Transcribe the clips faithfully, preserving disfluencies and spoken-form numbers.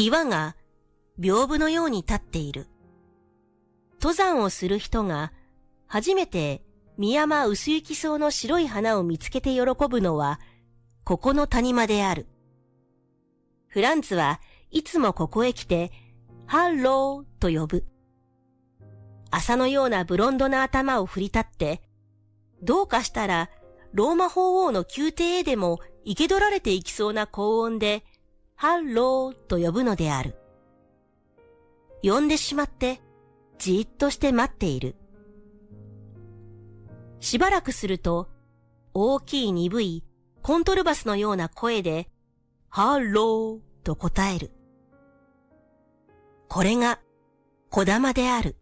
岩が屏風のように立っている。登山をする人が初めてミヤマウスユキソウの白い花を見つけて喜ぶのはここの谷間である。フランツはいつもここへ来てハローと呼ぶ。麻のようなブロンドな頭を振り立って、どうかしたらローマ法王の宮廷へでも生け捕られていきそうな高音でハローと呼ぶのである。呼んでしまってじーっとして待っている。しばらくすると大きい鈍いコントルバスのような声でハローと答える。これが小玉である。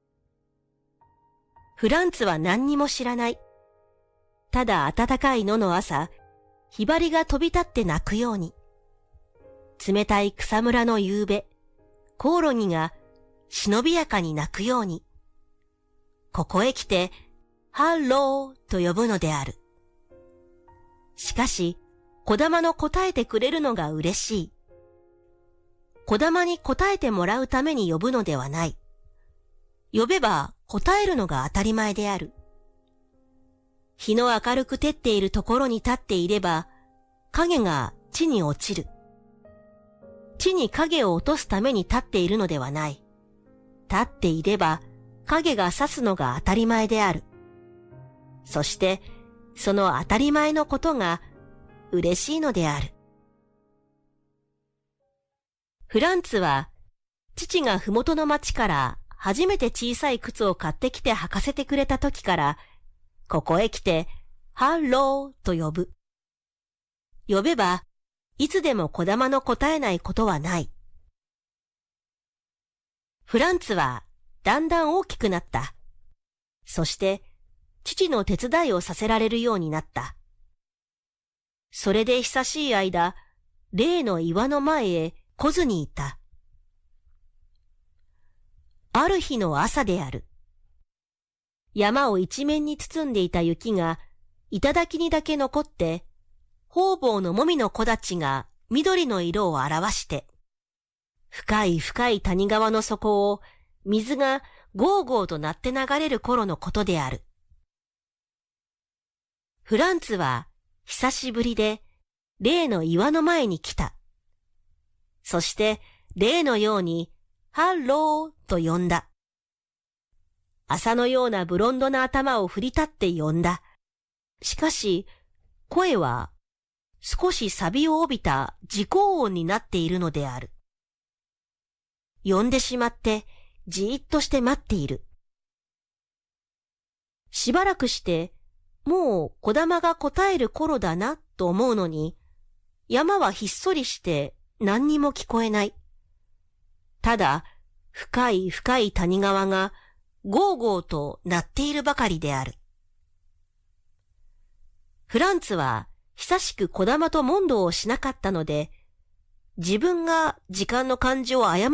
フランツは何にも知らない。ただ暖かい野の朝、ひばりが飛び立って鳴くように。冷たい草むらの夕べ、コオロギが忍びやかに鳴くように。ここへ来て、ハローと呼ぶのである。しかし、小玉の答えてくれるのが嬉しい。小玉に答えてもらうために呼ぶのではない。呼べば答えるのが当たり前である。日の明るく照っているところに立っていれば、影が地に落ちる。地に影を落とすために立っているのではない。立っていれば影が差すのが当たり前である。そして、その当たり前のことが嬉しいのである。フランツは、父がふもとの町から初めて小さい靴を買ってきて履かせてくれた時から、ここへ来て、ハローと呼ぶ。呼べば、いつでも小玉の答えないことはない。フランツは、だんだん大きくなった。そして、父の手伝いをさせられるようになった。それで久しい間、例の岩の前へ来ずにいた。ある日の朝である。山を一面に包んでいた雪が頂にだけ残って、方々のもみの木立が緑の色を表して、深い深い谷川の底を水がゴーゴーと鳴って流れる頃のことである。フランツは久しぶりで例の岩の前に来た。そして例のようにハローと呼んだ。麻のようなブロンドな頭を振り立って呼んだ。しかし、声は少し錆を帯びた自高音になっているのである。呼んでしまってじーっとして待っている。しばらくして、もう小玉が答える頃だなと思うのに、山はひっそりして何にも聞こえない。ただ、深い深い谷川がゴーゴーと鳴っているばかりである。フランツは久しく小玉と問答をしなかったので、自分が時間の感じを誤